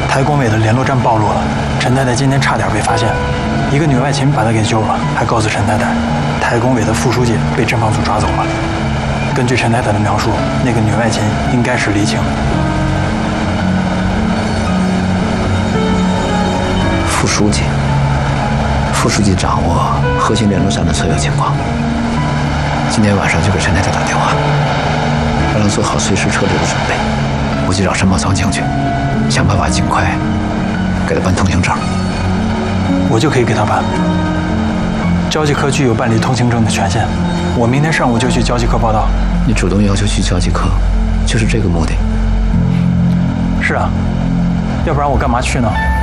台工委的联络站暴露了，陈太太今天差点被发现，一个女外勤把她给救了，还告诉陈太太，台工委的副书记被侦防组抓走了。根据陈太太的描述，那个女外勤应该是黎青。 副书记掌握核心联络站的所有情况，今天晚上就给陈太太打电话，让她做好随时撤离的准备。我去找申宝仓将军，想办法尽快给他办通行证。 我就可以给他办。交际科具有办理通行证的权限，我明天上午就去交际科报到。 你主动要求去交际科，就是这个目的？ 是啊，要不然我干嘛去呢？